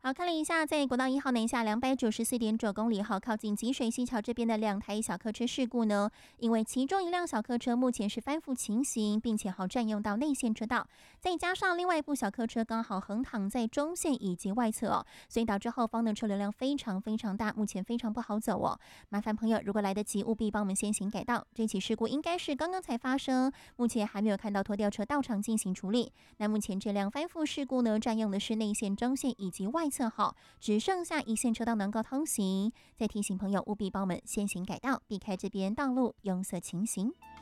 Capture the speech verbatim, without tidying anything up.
好，看了一下，在国道一号南下两百九十四点九公里后，靠近集水溪桥这边的两台小客车事故呢，因为其中一辆小客车目前是翻覆情形，并且好占用到内线车道，再加上另外一部小客车刚好横躺在中线以及外侧哦，所以导致后方的车流量非常非常大，目前非常不好走哦。麻烦朋友如果来得及，务必帮我们先行改道。这起事故应该是刚刚才发生，目前还没有看到拖吊车到场进行处理。那目前这辆翻覆事故呢，占用的是内线、中线以及外侧号，只剩下一线车道能够通行。再提醒朋友务必帮我们先行改道，避开这边道路拥塞情形。